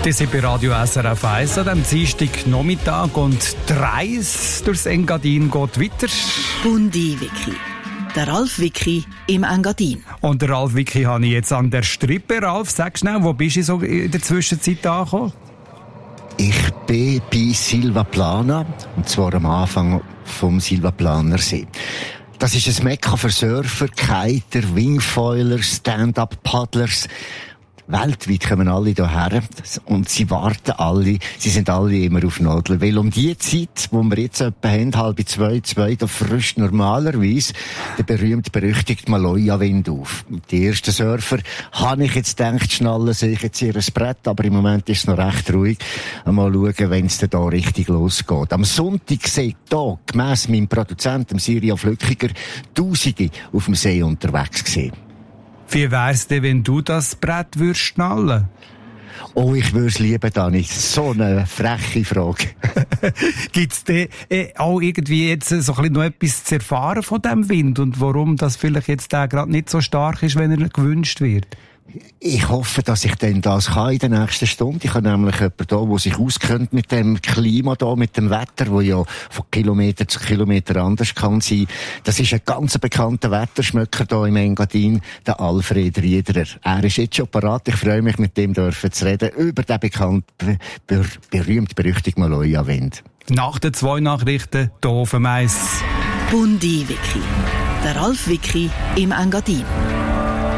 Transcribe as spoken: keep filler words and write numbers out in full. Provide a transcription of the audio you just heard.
Die sind bei Radio S R F eins an diesem Dienstag Nachmittag und die Reise durchs Engadin geht weiter. Bundi Wiki. Der Ralf Wiki im Engadin. Und der Ralf Wiki habe ich jetzt an der Strippe. Ralf, sag schnell, wo bist du so in der Zwischenzeit angekommen? Ich bin bei Silvaplana, und zwar am Anfang vom Silvaplaner See. Das ist ein Mekka für Surfer, Kiter, Wingfoiler, Stand-Up-Paddlers. Weltweit kommen alle hierher und sie warten alle, sie sind alle immer auf Nadeln. Weil um die Zeit, wo wir jetzt etwa haben, halb zwei, zwei, da frischt normalerweise der berühmt-berüchtigte Maloja-Wind auf. Die ersten Surfer, habe ich jetzt gedacht, schnallen sich jetzt ihr Brett, aber im Moment ist es noch recht ruhig. Mal schauen, wenn es da richtig losgeht. Am Sonntag seht hier, gemäss meinem Produzenten, Siria Flückiger, Tausende auf dem See unterwegs gewesen. Wie wär's denn, wenn du das Brett würdest schnallen? Oh, ich würde es lieben, Dani. So eine freche Frage. Gibt's denn äh, auch irgendwie jetzt so ein bisschen noch etwas zu erfahren von diesem Wind und warum das vielleicht jetzt gerade nicht so stark ist, wenn er gewünscht wird? Ich hoffe, dass ich denn das kann in der nächsten Stunde. Ich habe nämlich jemanden da, der sich auskennt mit dem Klima da, mit dem Wetter, wo ja von Kilometer zu Kilometer anders kann sein. Das ist ein ganz bekannter Wetterschmöcker da im Engadin, der Alfred Riederer. Er ist jetzt schon parat. Ich freue mich, mit dem dürfen zu reden über den bekannten, ber- berühmt-berüchtigten Maloja-Wind. Nach den zwei Nachrichten hier auf dem Eis. Bundi Wiki. Der Ralf Wiki im Engadin.